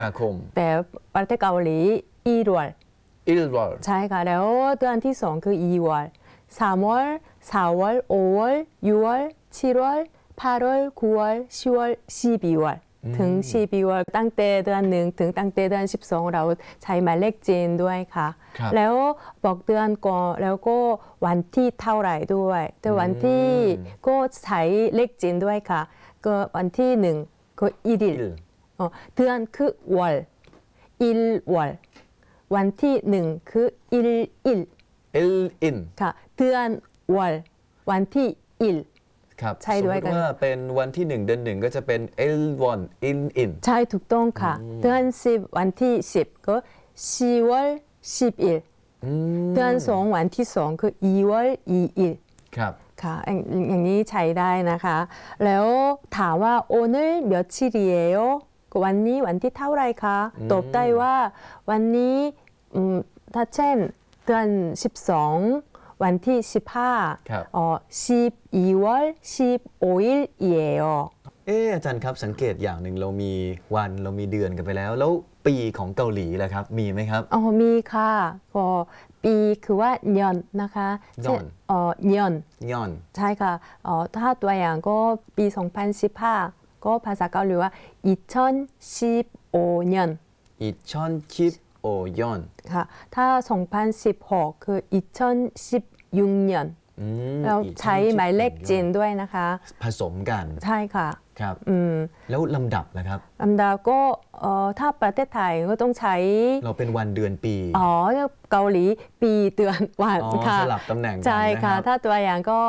แต่ประเทศเกาหลี1월 ใช่ค่ะแล้วเดือนที่2คือ2월 3월 4월 5월 6월 7월 8월 9월 10월 12월ถึง12월ตั้งแต่เดือน1ถึงตั้งแต่เดือน12เราใช้หมายเลขจีนด้วยค่ะแล้วบอกเดือนก่อนแล้วก็วันที่เท่าไหร่ด้วยแต่วันที่ก็ใช้เลขจีนด้วยค่ะก็วันที่1ก็1เดือนคือ월1월วันที่1คือ1ค่ะเดือน월วันที่ครับใช่ด้วยกันว่าเป็นวันที่1เดือน1ก็จะเป็น1 ใช่ถูกต้องค่ะเดือน10วันที่10ก็10월 10일เดือน2วันที่2คือ2월 2일 ครับค่ะอย่างนี้ใช้ได้นะคะแล้วถามว่า오늘 며칠이에요วันนี้วันที่เท่าไรคะตอบได้ว่าวันนี้ถ้าเช่นเดือน12วันที่15 12월 15일이에요 อาจารย์ครับสังเกตอย่างหนึ่งเรามีวันเรามีเดือนกันไปแล้วปีของเกาหลีล่ะครับมีไหมครับมีค่ะก็ปีคือว่าเดือนนะคะเช่นเดือนใช่ค่ะถ้าตัวอย่างก็ปี2015ก็ภาษาเกาหลีว่า2015년 2015년 ค่ะถ้า2016คือ2016년เราใช้หมายเลขจีนด้วยนะคะผสมกันใช่ค่ะครับแล้วลำดับนะครับลำดับก็ถ้าประเทศไทยก็ต้องใช้เราเป็นวันเดือนปีเกาหลีปีเดือนวันค่ะสลับตำแหน่งกันใช่ค่ะถ้าตัวอย่างก็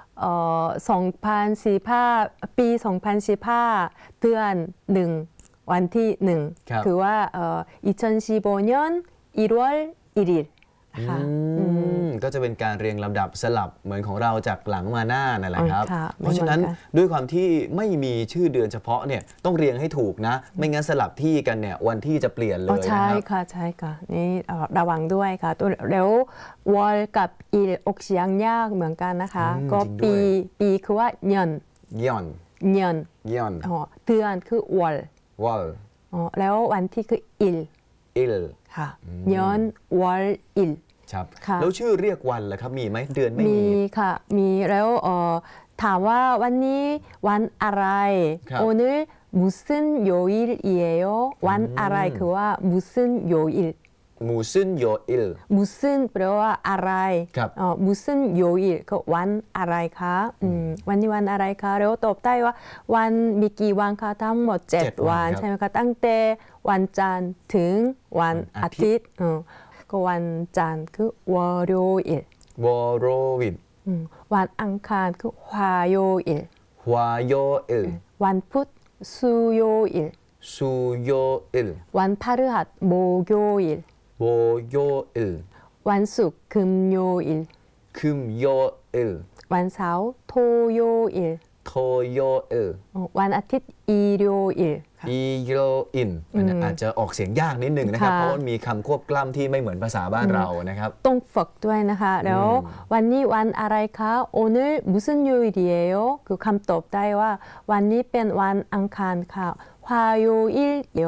2015ปี2015เดือน1วันที่1คือว่า2015년 1월 1일ค่ะก็จะเป็นการเรียงลำดับสลับเหมือนของเราจากหลังมาหน้านั่นแหละครับเพราะฉะนั้นด้วยความที่ไม่มีชื่อเดือนเฉพาะเนี่ยต้องเรียงให้ถูกนะไม่งั้นสลับที่กันเนี่ยวันที่จะเปลี่ยนเลยใช่ค่ะใช่ค่ะนี่ระวังด้วยค่ะแล้ววอลกับอีออกเสียงยากเหมือนกันนะคะก็ปีคือว่าเนเดือนคือวอลแล้ววันที่คืออิลค่ะเดือนวอลอิลครับแล้วชื่อเรียกวันล่ะครับมีไหมเดือนไม่มีค่ะมีแล้วถามว่าวันนี้วันอะไรโอนึมุสึนโยอิลเอโอวันอะไรคือว่ามุสึนโยอิลมุสึนแปลว่าอะไรมุสึนโยอิลก็วันอะไรคะวันนี้วันอะไรคะแล้วตอบได้ว่าวันมีกี่วันคะทั้งหมด7วันใช่ไหมคะตั้งแต่วันจันทร์ถึงวันอาทิตย์ก็วันจันทร์คือวอโรอิลวันอังคารคือฮวาโยอิลวันพุธซูโยอิลวันพฤหัสโมโยอิลวันศุกร์คึมโยอิลวันเสาร์โทโยอิลวันอาทิตย์อีโรอิลอาจจะออกเสียงยากนิดหนึ่งนะครับเพราะมันมีคำควบกล้ำที่ไม่เหมือนภาษาบ้านเรานะครับต้องฝึกด้วยนะคะแล้ววันนี้วันอะไรคะโอนึมุสึนโยอิเอโอคือคำตอบได้ว่าวันนี้เป็นวันอังคารค่ะฮวาโยอิลเอ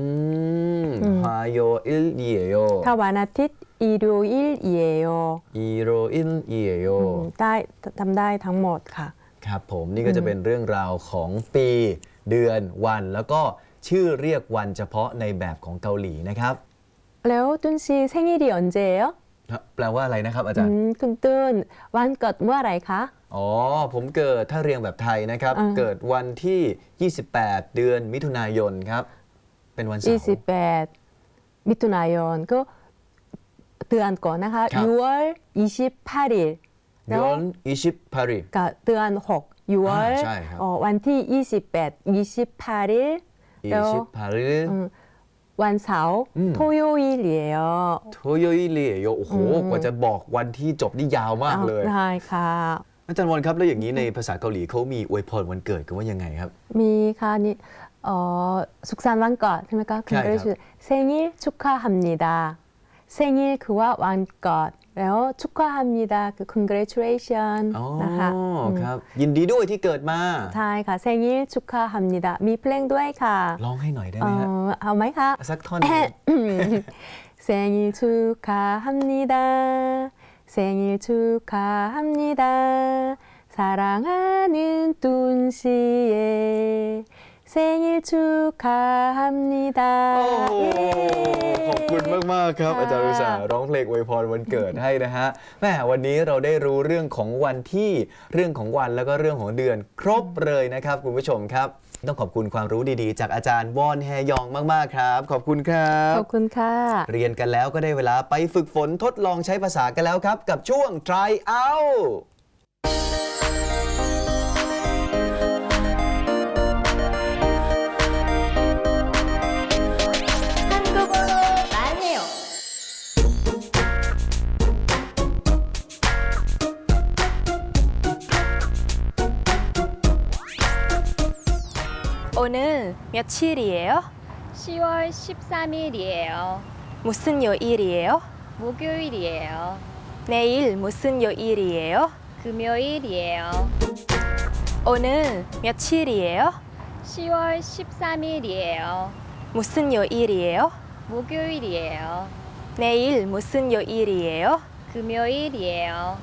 โอถ้าวันอาทิตย์อีโรอิลเอโอได้ทำได้ทั้งหมดค่ะครับผมนี่ก็จะเป็นเรื่องราวของปีเดือนวันแล้วก็ชื่อเรียกวันเฉพาะในแบบของเกาหลีนะครับแล้วตุนซี생일이언제예요 แปลว่าอะไรนะครับอาจารย์คุณตุนวันเกิดเมื่อไหร่คะผมเกิดถ้าเรียงแบบไทยนะครับเกิดวันที่28เดือนมิถุนายนครับเป็นวันเสาร์ 28มิถุนายนก็เดือนก่อนนะคะ6월 28일 เดือน28 กับเดือน6유월วันที่28일แล้ววันเสาร์토요일이에요 โอ้โหกว่าจะบอกวันที่จบนี่ยาวมากเลยใช่ค่ะอาจารย์วอนครับแล้วอย่างนี้ในภาษาเกาหลีเขามีอวยพรวันเกิดกันว่ายังไงครับมีค่ะนี่สุขสันต์วันเกิดใช่ไหมคะ생일 축하합니다 생일คือว่าวันเกิดแล้ว축하합니다คือ congratulation อ๋อนะคะครับ ยินดีด้วยที่เกิดมาใช่ค่ะ생일 축하합니다มีเพลงด้วยค่ะร้องให้หน่อยได้ไหมฮะเอาไหมคะสักท่อนหนึ่ง 생일 축하합니다. 생일 축하합니다. 사랑하는 뚠 씨의 생일 축하합니다. ขอบคุณมากๆครับอาจารย์อุตสาห์ร้องเพลงอวยพรวันเกิดให้นะฮะแม่วันนี้เราได้รู้เรื่องของวันที่เรื่องของวันแล้วก็เรื่องของเดือนครบเลยนะครับคุณผู้ชมครับต้องขอบคุณความรู้ดีๆจากอาจารย์วอนแฮยองมากๆครับขอบคุณครับขอบคุณค่ะเรียนกันแล้วก็ได้เวลาไปฝึกฝนทดลองใช้ภาษากันแล้วครับกับช่วง try out 오늘 며칠이에요? 10월 13일이에요. 무슨 요일이에요? 목요일이에요. 내일 무슨 요일이에요? 금요일이에요. 오늘 며칠이에요? 10월 13일이에요. 무슨 요일이에요? 목요일이에요. 내일 무슨 요일이에요? 금요일이에요.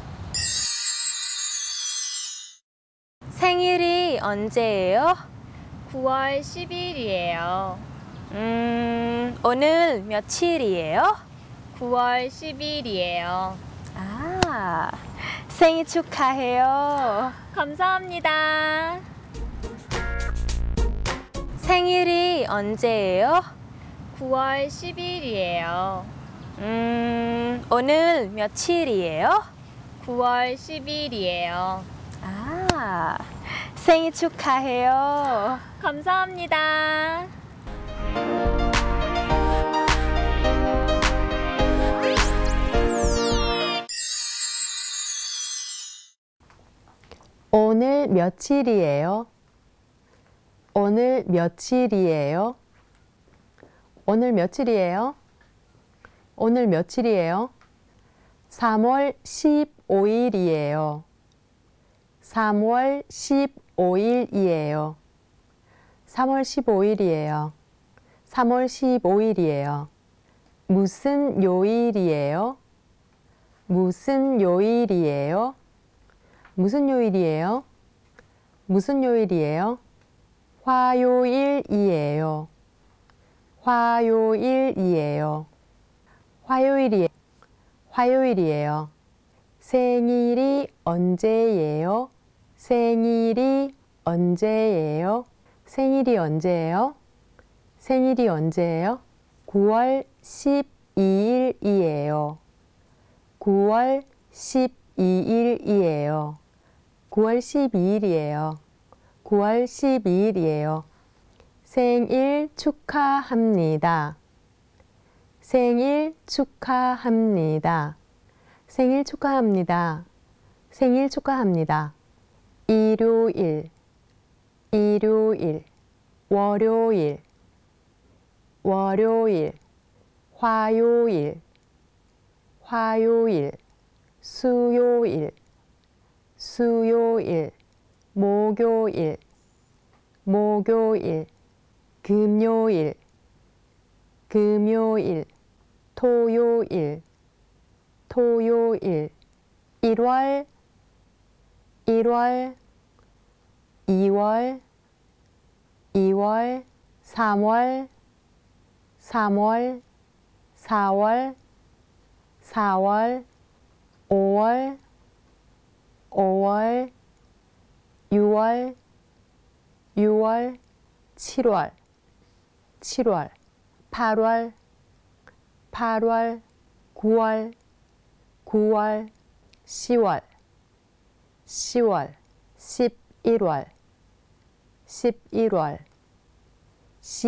생일이 언제예요? 9월 10일이에요. 오늘 며칠이에요? 9월 10일이에요. 아, 생일 축하해요. 감사합니다. 생일이 언제예요? 9월 10일이에요. 오늘 며칠이에요? 9월 10일이에요. 아, 생일 축하해요. 감사합니다. 오늘 며칠이에요? 오늘 며칠이에요? 오늘 며칠이에요? 오늘 며칠이에요? 3월 15일이에요. 3월 15일이에요. 3월 15일이에요. 3월 15일이에요. 무슨 요일이에요? 무슨 요일이에요? 무슨 요일이에요? 무슨 요일이에요? 화요일이에요. 화요일이에요. 화요일이에요. 화요일이에요. 생일이 언제예요? 생일이 언제예요? 생일이 언제예요? 생일이 언제예요? 9월 12일이에요. 9월 12일이에요. 9월 12일이에요. 9월 12일이에요. 생일 축하합니다. 생일 축하합니다. 생일 축하합니다. 생일 축하합니다. 일요일, 일요일, 월요일, 월요일, 화요일, 화요일, 수요일, 수요일, 목요일, 목요일, 금요일, 금요일, 토요일, 토요일, 1월, 1월, 2월, 2월, 3월, 3월, 4월, 4월, 5월, 5월, 6월, 6월, 7월, 7월, 8월, 8월, 9월, 9월, 10월, 10월, 11월, 11월,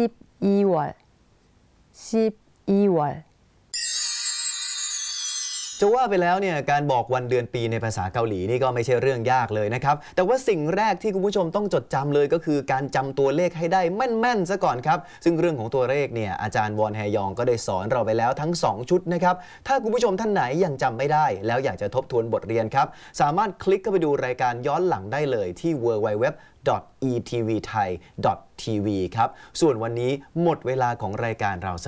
12월, 12월. จะว่าไปแล้วเนี่ยการบอกวันเดือนปีในภาษาเกาหลีนี่ก็ไม่ใช่เรื่องยากเลยนะครับแต่ว่าสิ่งแรกที่คุณผู้ชมต้องจดจำเลยก็คือการจำตัวเลขให้ได้แม่นๆซะก่อนครับซึ่งเรื่องของตัวเลขเนี่ยอาจารย์วอนแฮยองก็ได้สอนเราไปแล้วทั้ง2ชุดนะครับถ้าคุณผู้ชมท่านไหนยังจำไม่ได้แล้วอยากจะทบทวนบทเรียนครับสามารถคลิกเข้าไปดูรายการย้อนหลังได้เลยที่ www.etvthai.tv ครับส่วนวันนี้หมดเวลาของรายการเรา